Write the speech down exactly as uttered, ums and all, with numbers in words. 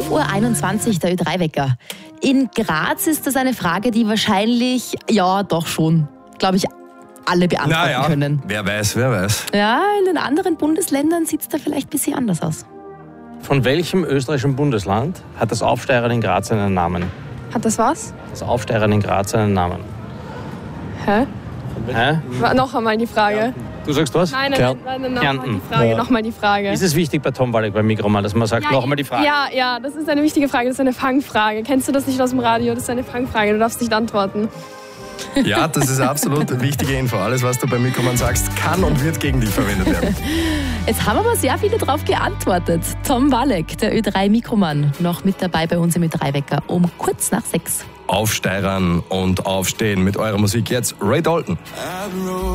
elf Uhr einundzwanzig, der Ö drei Wecker. In Graz ist das eine Frage, die wahrscheinlich, ja doch schon, glaube ich, alle beantworten naja, können. Wer weiß, wer weiß. Ja, in den anderen Bundesländern sieht es da vielleicht ein bisschen anders aus. Von welchem österreichischen Bundesland hat das Aufsteigern in Graz einen Namen? Hat das was? Das Aufsteigern in Graz einen Namen. Hä? Hä? War noch einmal die Frage. Du sagst was? Nein, nein, nein, nein, nein noch mal die Frage, Ja. noch mal die Frage. Ist es wichtig bei Tom Walek beim Mikroman, dass man sagt, Ja, noch einmal die Frage? Ja, ja, das ist eine wichtige Frage, das ist eine Fangfrage. Kennst du das nicht aus dem Radio? Das ist eine Fangfrage, du darfst nicht antworten. Ja, das ist absolut eine wichtige Info. Alles, was du beim Mikroman sagst, kann und wird gegen dich verwendet werden. Jetzt haben aber sehr viele drauf geantwortet. Tom Walek, der Ö drei Mikroman, noch mit dabei bei uns im Ö drei Wecker um kurz nach sechs. Aufsteigern und aufstehen mit eurer Musik jetzt Ray Dalton.